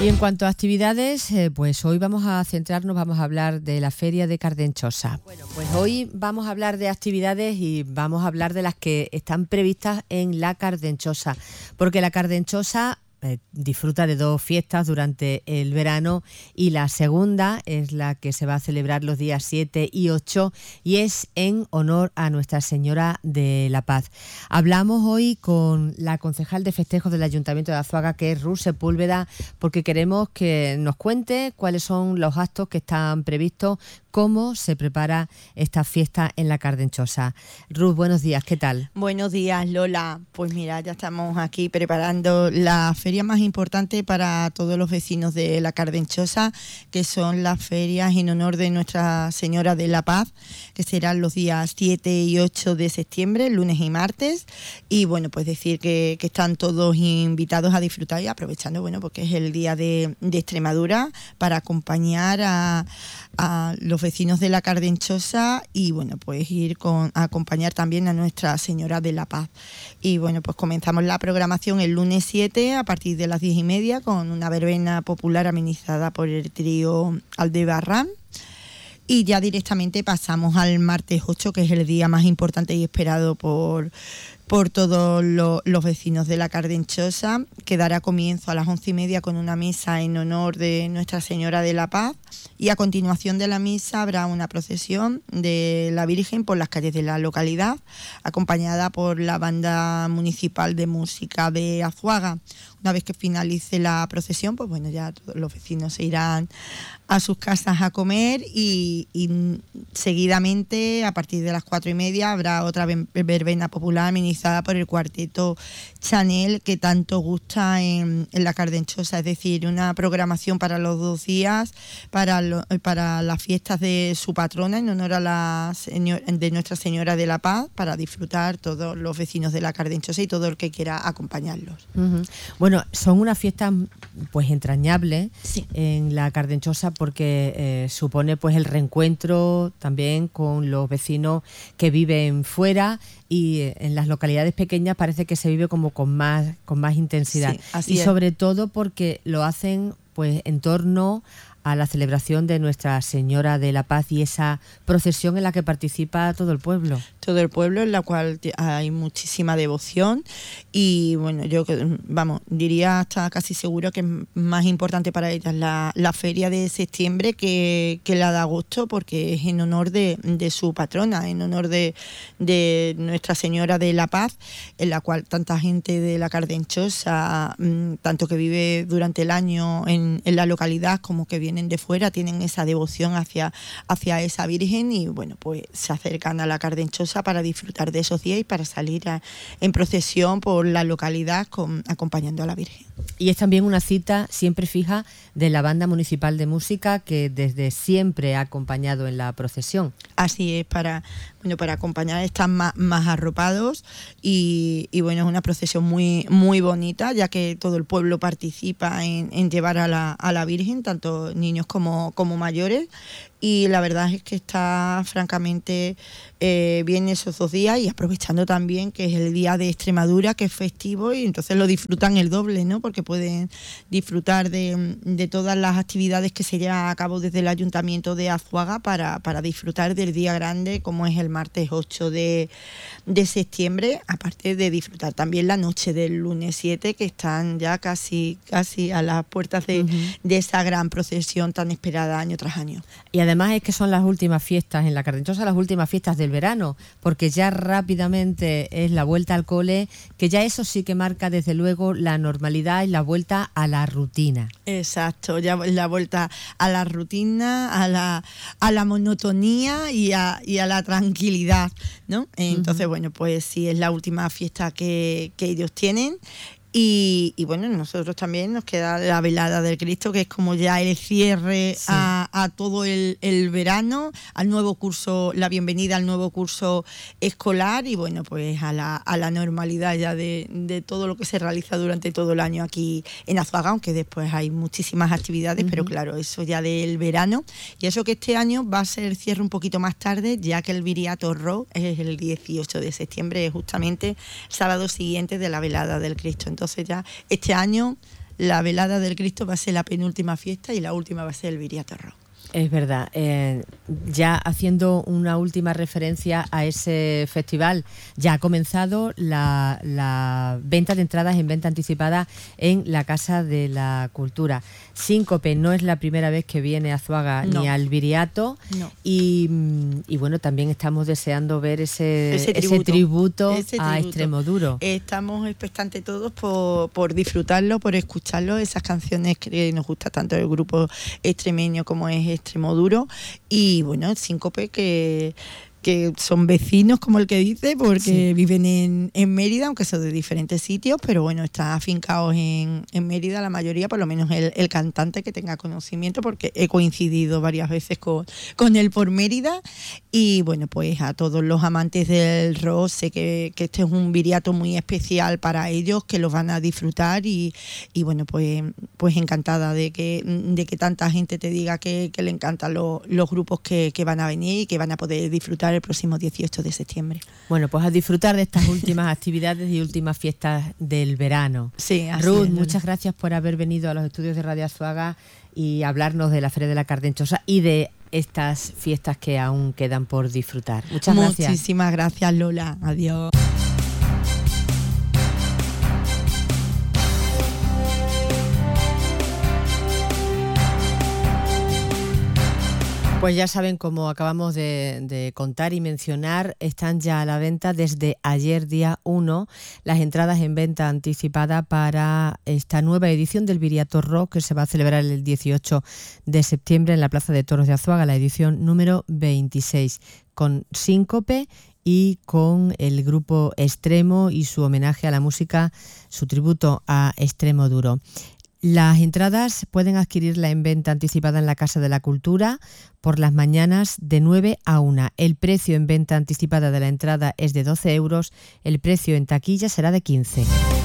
Y en cuanto a actividades, pues hoy vamos a centrarnos, vamos a hablar de la Feria de Cardenchosa. Bueno, pues hoy vamos a hablar de actividades y vamos a hablar de las que están previstas en la Cardenchosa, porque la Cardenchosa disfruta de dos fiestas durante el verano y la segunda es la que se va a celebrar los días 7 y 8 y es en honor a Nuestra Señora de la Paz. Hablamos hoy con la concejal de festejos del Ayuntamiento de Azuaga, que es Ruth Sepúlveda, porque queremos que nos cuente cuáles son los actos que están previstos, cómo se prepara esta fiesta en la Cardenchosa. Ruth, buenos días, ¿qué tal? Buenos días, Lola. Pues mira, ya estamos aquí preparando la feria más importante para todos los vecinos de la Cardenchosa, que son las ferias en honor de Nuestra Señora de la Paz, que serán los días 7 y 8 de septiembre, lunes y martes. Y bueno, pues decir que están todos invitados a disfrutar y aprovechando, bueno, porque es el día de Extremadura, para acompañar a los vecinos de la Cardenchosa y bueno, pues a acompañar también a Nuestra Señora de la Paz. Y bueno, pues comenzamos la programación el lunes 7 a partir de las 10:30 con una verbena popular amenizada por el trío Aldebarrán. Y ya directamente pasamos al martes 8, que es el día más importante y esperado por todos los vecinos de la Cardenchosa, que dará comienzo a las 11:30 con una misa en honor de Nuestra Señora de la Paz, y a continuación de la misa habrá una procesión de la Virgen por las calles de la localidad, acompañada por la Banda Municipal de Música de Azuaga. Una vez que finalice la procesión, pues bueno, ya todos los vecinos se irán a sus casas a comer y seguidamente, a partir de las 4:30, habrá otra verbena popular amenizada por el cuarteto Chanel, que tanto gusta en la Cardenchosa. Es decir, una programación para los 2 días, para las fiestas de su patrona en honor a de Nuestra Señora de la Paz, para disfrutar todos los vecinos de la Cardenchosa y todo el que quiera acompañarlos. Uh-huh. Bueno, son unas fiestas pues entrañables, sí, en la Cardenchosa, porque supone pues el reencuentro también con los vecinos que viven fuera, y en las localidades pequeñas parece que se vive como con más intensidad. Sí, así es. Sobre todo porque lo hacen pues en torno a la celebración de Nuestra Señora de la Paz y esa procesión en la que participa todo el pueblo. Todo el pueblo, en la cual hay muchísima devoción, y bueno, yo diría hasta casi seguro que es más importante para ellas la feria de septiembre que la de agosto, porque es en honor de su patrona, en honor de Nuestra Señora de la Paz, en la cual tanta gente de la Cardenchosa, tanto que vive durante el año en la localidad como que vienen de fuera, tienen esa devoción hacia esa Virgen, y bueno, pues se acercan a la Cardenchosa para disfrutar de esos días y para salir en procesión por la localidad acompañando a la Virgen. Y es también una cita siempre fija de la Banda Municipal de Música, que desde siempre ha acompañado en la procesión. Así es, para acompañar, están más arropados, y bueno, es una procesión muy, muy bonita, ya que todo el pueblo participa en llevar a la Virgen, tanto niños como mayores, y la verdad es que está francamente bien esos 2 días, y aprovechando también que es el día de Extremadura, que es festivo, y entonces lo disfrutan el doble, ¿no? Porque pueden disfrutar de todas las actividades que se llevan a cabo desde el Ayuntamiento de Azuaga para disfrutar del día grande, como es el martes 8 de septiembre, aparte de disfrutar también la noche del lunes 7, que están ya casi a las puertas de esa gran procesión tan esperada año tras año. Y además es que son las últimas fiestas en la Cardenchosa, las últimas fiestas del verano, porque ya rápidamente es la vuelta al cole, que ya eso sí que marca desde luego la normalidad y la vuelta a la rutina. Exacto, ya la vuelta a la rutina, a la monotonía y a la tranquilidad, ¿no? Entonces, bueno, pues sí, es la última fiesta que ellos tienen. Y bueno, nosotros también nos queda la velada del Cristo, que es como ya el cierre, sí, a todo el verano, al nuevo curso, la bienvenida al nuevo curso escolar, y bueno, pues a la normalidad ya de todo lo que se realiza durante todo el año aquí en Azuaga, aunque después hay muchísimas actividades, pero claro, eso ya del verano. Y eso que este año va a ser el cierre un poquito más tarde, ya que el Viriato Ro es el 18 de septiembre, justamente sábado siguiente de la velada del Cristo. Entonces ya este año la velada del Cristo va a ser la penúltima fiesta y la última va a ser el Viriato Rock. Es verdad. Ya haciendo una última referencia a ese festival, ya ha comenzado la venta de entradas en venta anticipada en la Casa de la Cultura. Síncope no es la primera vez que viene a Azuaga ni al Viriato. No. Y bueno, también estamos deseando ver ese tributo a Extremoduro. Estamos expectantes todos por disfrutarlo, por escucharlo, esas canciones que nos gusta tanto el grupo extremeño como es Extremoduro, y bueno, Síncope que son vecinos, como el que dice, porque viven en Mérida, aunque son de diferentes sitios, pero bueno, están afincados en Mérida la mayoría, por lo menos el cantante que tenga conocimiento, porque he coincidido varias veces con él por Mérida. Y bueno, pues a todos los amantes del rock, sé que este es un viriato muy especial para ellos, que los van a disfrutar, y bueno, pues encantada de que tanta gente te diga que le encantan los grupos que van a venir y que van a poder disfrutar el próximo 18 de septiembre. Bueno, pues a disfrutar de estas últimas actividades y últimas fiestas del verano. Sí, así Ruth, es, muchas gracias por haber venido a los estudios de Radio Azuaga y hablarnos de la Feria de la Cardenchosa y de estas fiestas que aún quedan por disfrutar. Muchas gracias. Muchísimas gracias, Lola. Adiós. Pues ya saben, como acabamos de contar y mencionar, están ya a la venta desde ayer día 1 las entradas en venta anticipada para esta nueva edición del Viriato Rock, que se va a celebrar el 18 de septiembre en la Plaza de Toros de Azuaga, la edición número 26, con Síncope y con el grupo Extremo y su homenaje a la música, su tributo a Extremoduro. Las entradas pueden adquirirla en venta anticipada en la Casa de la Cultura por las mañanas de 9 a 1. El precio en venta anticipada de la entrada es de 12 euros, el precio en taquilla será de 15.